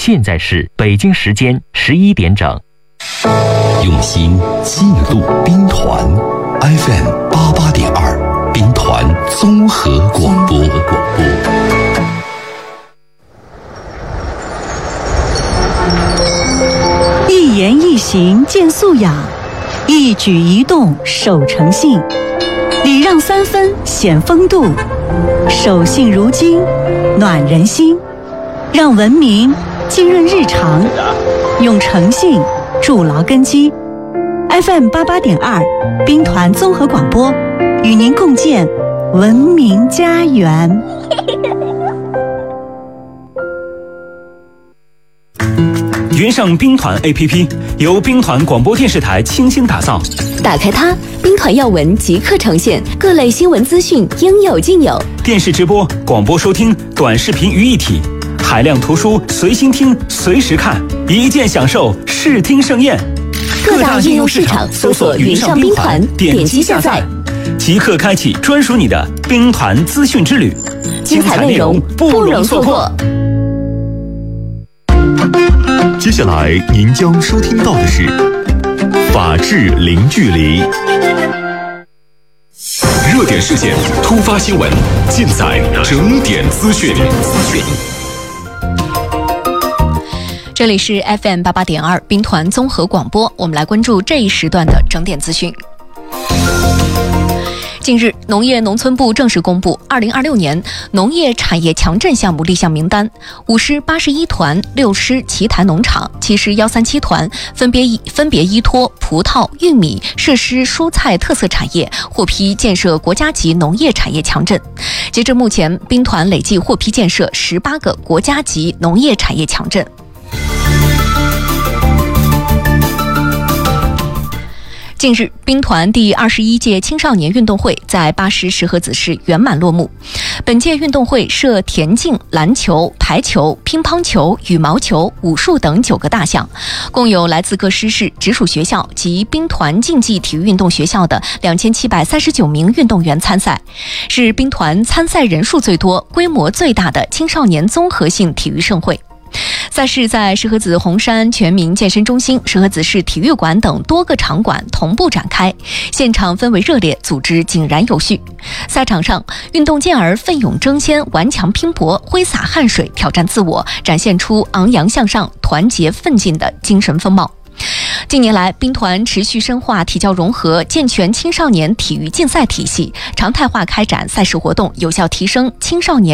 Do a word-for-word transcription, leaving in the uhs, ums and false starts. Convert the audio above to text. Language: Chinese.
现在是北京时间十一点整。 用心记录兵团 F M 八八点二，兵团综合广播。 一言一行见素养，一举一动守诚信，礼让三分显风度，守信如金暖人心，让文明浸润日常，用诚信筑牢根基。 F M 八八点二兵团综合广播与您共建文明家园。 云上兵团 A P P 由兵团广播电视台倾心打造， 打开它，兵团要闻即刻呈现，各类新闻资讯应有尽有， 电视直播、广播收听、短视频于一体，海量图书随心听、随时看，一键享受视听盛宴。 各大应用市场搜索云上兵团，点击下载， 即刻开启专属你的兵团资讯之旅， 精彩内容不容错过。 接下来您将收听到的是法治零距离， 热点事件、突发新闻，尽在整点资讯。 这里是 F M 八八点二兵团综合广播，我们来关注这一时段的整点资讯。近日，农业农村部正式公布二零二六年农业产业强镇项目立项名单，五师八十一团、六师奇台农场、七师幺三七团分别依分别依托葡萄、玉米、设施蔬菜特色产业获批建设国家级农业产业强镇。截至目前，兵团累计获批建设十八个国家级农业产业强镇。近日，兵团第二十一届青少年运动会在巴师石河子市圆满落幕。本届运动会设田径、篮球、排球、乒乓球、羽毛球、武术等九个大项，共有来自各师市、直属学校及兵团竞技体育运动学校的两千七百三十九名运动员参赛，是兵团参赛人数最多、规模最大的青少年综合性体育盛会。赛事在石河子红山全民健身中心、石河子市体育馆等多个场馆同步展开，现场氛围热烈，组织井然有序。赛场上，运动健儿奋勇争先、顽强拼搏、挥洒汗水、挑战自我，展现出昂扬向上、团结奋进的精神风貌。近年来，兵团持续深化体教融合，健全青少年体育竞赛体系，常态化开展赛事活动，有效提升青少年